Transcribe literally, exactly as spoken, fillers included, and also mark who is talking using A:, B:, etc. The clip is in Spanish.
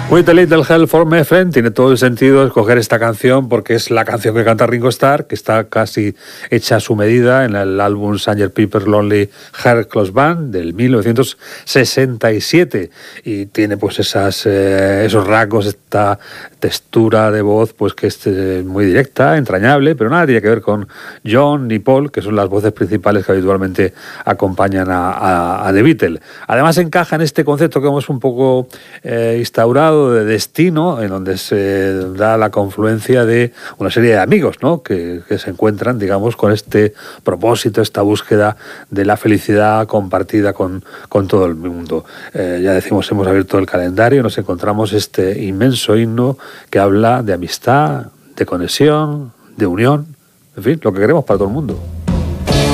A: With a Little Help from My Friend tiene todo el sentido escoger esta canción porque es la canción que canta Ringo Starr, que está casi hecha a su medida en el álbum Sanger Piper's Lonely Heart Club Band del mil novecientos sesenta y siete, y tiene pues esas, eh, esos rasgos, esta textura de voz pues que es eh, muy directa, entrañable, pero nada tiene que ver con John ni Paul, que son las voces principales que habitualmente acompañan a, a, a The Beatles. Además encaja en este concepto que hemos un poco eh, instaurado de destino, en donde se da la confluencia de una serie de amigos, ¿no? que, que se encuentran, digamos, con este propósito, esta búsqueda de la felicidad compartida con, con todo el mundo. Eh, ya decimos, hemos abierto el calendario, nos encontramos este inmenso himno que habla de amistad, de conexión, de unión, en fin, lo que queremos para todo el mundo.